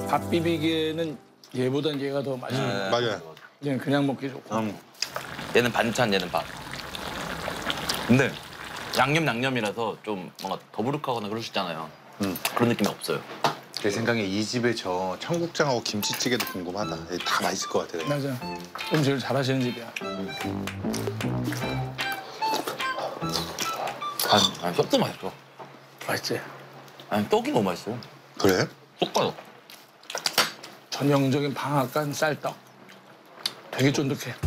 밥 비비기에는 얘보단 얘가 더 맛있는 거. 맞아요. 얘는 그냥 먹기 좋고. 얘는 반찬, 얘는 밥. 근데 양념이라서 좀 뭔가 더부룩하거나 그럴 수 있잖아요. 그런 느낌이 없어요. 제 생각에 이 집에 저 청국장하고 김치찌개도 궁금하다. 다 맛있을 것 같아. 맞아. 음식을 잘하시는 집이야. 아니, 떡도 맛있어. 맛있지? 아니, 떡이 너무 맛있어요. 그래? 떡과요. 전형적인 방앗간 쌀떡. 되게 쫀득해.